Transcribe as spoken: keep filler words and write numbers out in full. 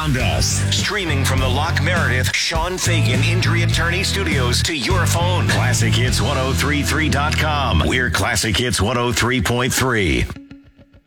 around us. Streaming from the Locke Meredith Sean Fagan Injury Attorney Studios to your phone. classic hits ten thirty-three dot com. We're Classic Hits one oh three point three.